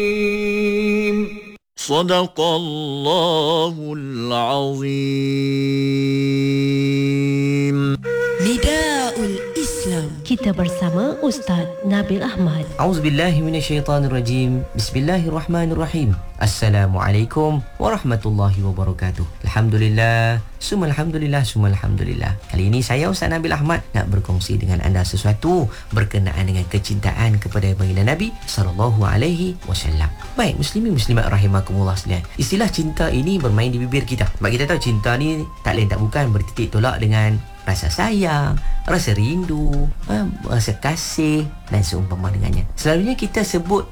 صدق الله العظيم. Nidaul Islam. Kita bersama Ustaz Nabil Ahmad. Auzubillahi minasyaitanirrajim. Bismillahirrahmanirrahim. Assalamualaikum warahmatullahi wabarakatuh. Alhamdulillah, summa alhamdulillah, summa alhamdulillah. Kali ini saya Ustaz Nabil Ahmad nak berkongsi dengan anda sesuatu berkenaan dengan kecintaan kepada baginda Nabi sallallahu alaihi wasallam. Baik, muslimin muslimat rahimakumullah sekalian. Istilah cinta ini bermain di bibir kita. Sebab kita tahu cinta ni tak lain tak bukan bertitik tolak dengan rasa sayang, rasa rindu, rasa kasih dan seumpama dengannya. Selalunya kita sebut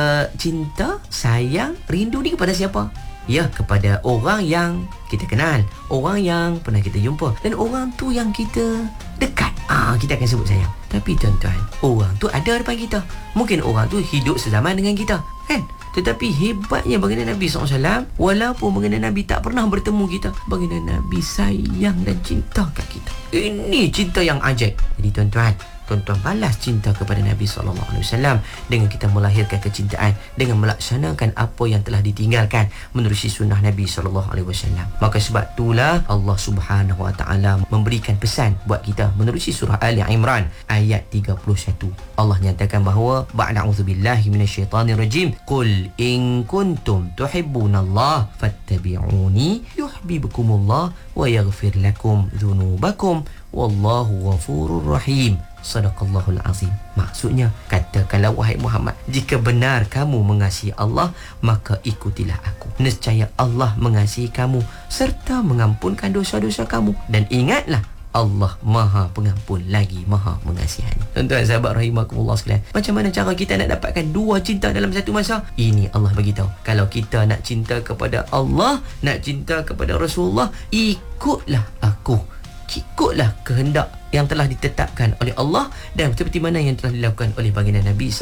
cinta, sayang, rindu ni kepada siapa? Ya, kepada orang yang kita kenal, orang yang pernah kita jumpa, dan orang tu yang kita dekat. Kita akan sebut sayang. Tapi tuan-tuan, orang tu ada depan kita. Mungkin orang tu hidup sezaman dengan kita, kan? Tetapi hebatnya baginda Nabi SAW, walaupun baginda Nabi tak pernah bertemu kita, baginda Nabi sayang dan cinta kat kita. Ini cinta yang ajaib. Jadi tuan-tuan balas cinta kepada Nabi SAW dengan kita melahirkan kecintaan, dengan melaksanakan apa yang telah ditinggalkan menerusi sunnah Nabi SAW. Maka sebab itulah Allah Subhanahu Wa Taala memberikan pesan buat kita menerusi surah Ali Imran ayat 31. Allah nyatakan bahawa ba'da'udzubillahi minasyaitanirrajim, qul in kuntum tuhibbunallah fattabi'uni yuhibbukumullah wa yaghfir lakum dhunubakum wallahu ghafurur rahim. Sadaqallahul azim. Maksudnya, katakanlah wahai Muhammad, jika benar kamu mengasihi Allah, maka ikutilah aku. Nescaya Allah mengasihi kamu serta mengampunkan dosa-dosa kamu. Dan ingatlah, Allah Maha Pengampun lagi Maha Mengasihani. Tuan-tuan sahabat rahimakumullah sekalian, macam mana cara kita nak dapatkan dua cinta dalam satu masa? Ini Allah beritahu. Kalau kita nak cinta kepada Allah, nak cinta kepada Rasulullah, ikutlah aku, ikutlah kehendak yang telah ditetapkan oleh Allah dan seperti mana yang telah dilakukan oleh baginda Nabi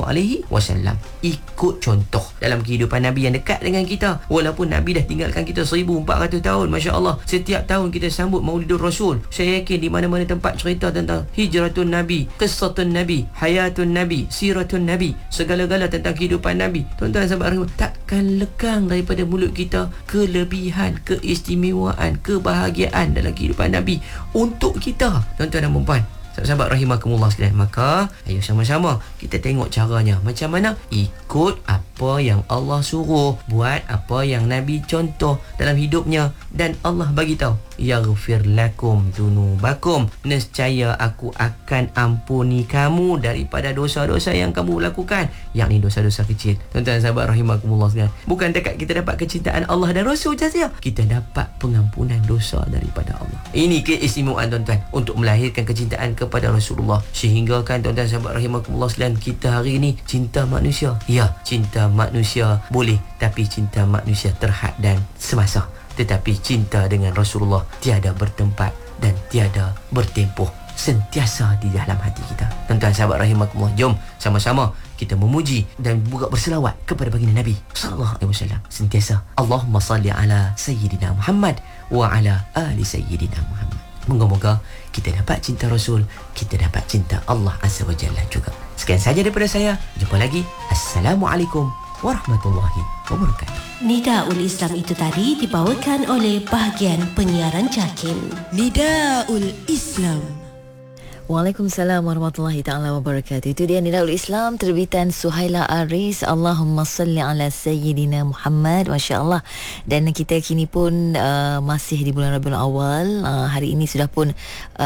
SAW. Ikut contoh dalam kehidupan Nabi yang dekat dengan kita. Walaupun Nabi dah tinggalkan kita 1400 tahun, Masya Allah, setiap tahun kita sambut Maulidur Rasul. Saya yakin di mana-mana tempat cerita tentang hijratun Nabi, qissatun Nabi, hayatun Nabi, siratun Nabi, segala-gala tentang kehidupan Nabi. Tuan-tuan sahabat rahmat, takkan lekang daripada mulut kita kelebihan, keistimewaan, kebahagiaan dalam kehidupan Nabi untuk kita, tuan-tuan dan puan-puan, sahabat rahimakumullah sekalian. Maka ayo sama-sama kita tengok caranya macam mana. Ikut apa yang Allah suruh, buat apa yang Nabi contoh dalam hidupnya, dan Allah bagi tahu, yaghfir lakum dzunubakum, nescaya aku akan ampuni kamu daripada dosa-dosa yang kamu lakukan, yakni dosa-dosa kecil. Tuan-tuan sahabat rahimakumullah sekalian, bukan dekat kita dapat kecintaan Allah dan Rasul saja, kita dapat pengampunan dosa daripada Allah. Ini keistimewaan tuan-tuan untuk melahirkan kecintaan kepada Rasulullah. Sehingga kan tuan-tuan sahabat rahimakumullah sekalian, kita hari ini cinta manusia. Ya, cinta manusia boleh, tapi cinta manusia terhad dan semasa. Tetapi cinta dengan Rasulullah tiada bertempat dan tiada bertempoh, sentiasa di dalam hati kita. Tuan-tuan sahabat rahimakumullah, jom sama-sama kita memuji dan juga berselawat kepada baginda Nabi sallallahu alaihi wasallam sentiasa. Allahumma salli ala sayyidina Muhammad wa ala ali sayyidina Muhammad. Moga-moga kita dapat cinta Rasul, kita dapat cinta Allah Azza wa Jalla juga. Sekian saja daripada saya. Jumpa lagi. Assalamualaikum warahmatullahi wabarakatuh. Nidaul Islam itu tadi dibawakan oleh bahagian penyiaran JAKIM. Nidaul Islam. Waalaikumsalam warahmatullahi ta'ala wabarakatuh. Itu dia Nidaul Islam terbitan Suhaila Aris. Allahumma salli ala sayyidina Muhammad. Masya Allah. Dan kita kini pun masih di bulan Rabiul Awal. Hari ini sudah pun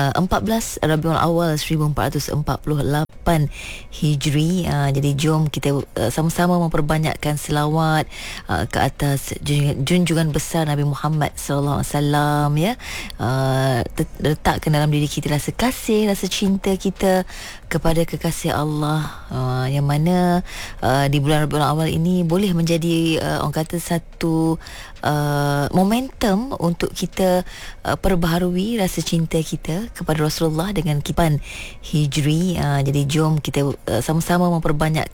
14 Rabiul Awal 1448 Hijri. Jadi jom kita sama-sama memperbanyakkan selawat ke atas junjungan besar Nabi Muhammad sallallahu alaihi wasallam, ya. Letakkan dalam diri kita rasa kasih, rasa cinta kita kepada kekasih Allah, yang mana di bulan Rabiul Awal ini boleh menjadi orang kata satu momentum untuk kita perbaharui rasa cinta kita kepada Rasulullah dengan kipan Hijri. Jadi jom kita sama-sama memperbanyakkan